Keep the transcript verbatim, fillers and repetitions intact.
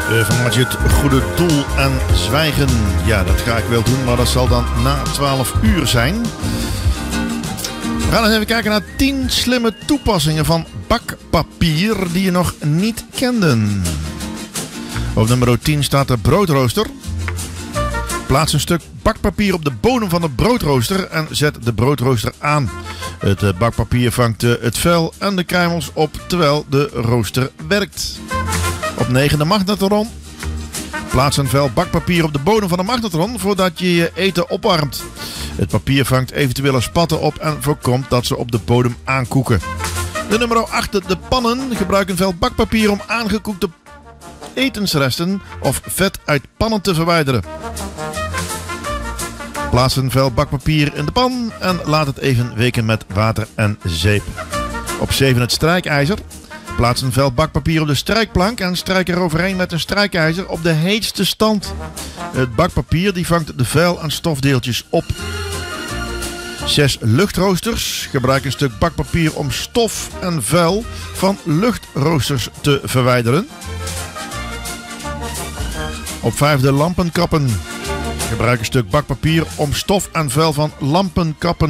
Uh, vanuit het goede doel en zwijgen. Ja, dat ga ik wel doen, maar dat zal dan na twaalf uur zijn. We gaan eens even kijken naar tien slimme toepassingen van bakpapier die je nog niet kende. Op nummer tien staat de broodrooster. Plaats een stuk bakpapier op de bodem van de broodrooster en zet de broodrooster aan. Het bakpapier vangt het vel en de kruimels op terwijl de rooster werkt. Op negen de magnetron. Plaats een vel bakpapier op de bodem van de magnetron voordat je je eten opwarmt. Het papier vangt eventuele spatten op en voorkomt dat ze op de bodem aankoeken. De nummer acht, de pannen. Gebruik een vel bakpapier om aangekoekte etensresten of vet uit pannen te verwijderen. Plaats een vel bakpapier in de pan en laat het even weken met water en zeep. Op zeven het strijkijzer. Plaats een vel bakpapier op de strijkplank en strijk er overheen met een strijkijzer op de heetste stand. Het bakpapier die vangt de vuil- en stofdeeltjes op. zes luchtroosters. Gebruik een stuk bakpapier om stof en vuil van luchtroosters te verwijderen. Op vijf de lampenkappen. Gebruik een stuk bakpapier om stof en vuil van lampenkappen